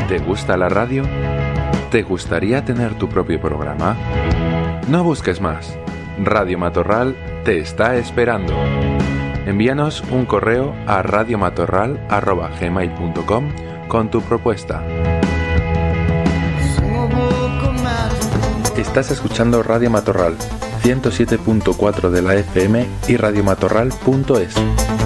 ¿Te gusta la radio? ¿Te gustaría tener tu propio programa? No busques más. Radio Matorral te está esperando. Envíanos un correo a radiomatorral@gmail.com con tu propuesta. Estás escuchando Radio Matorral 107.4 de la FM y radiomatorral.es.